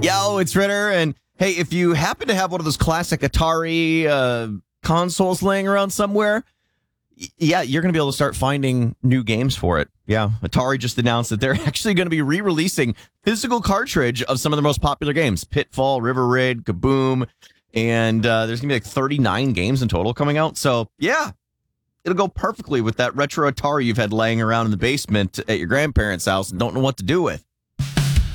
Yo, it's Ritter, and hey, if you happen to have one of those classic Atari consoles laying around somewhere, yeah, you're going to be able to start finding new games for it. Yeah, Atari just announced that they're actually going to be re-releasing physical cartridge of some of the most popular games. Pitfall, River Raid, Kaboom, and there's going to be like 39 games in total coming out. So, yeah, it'll go perfectly with that retro Atari you've had laying around in the basement at your grandparents' house and don't know what to do with.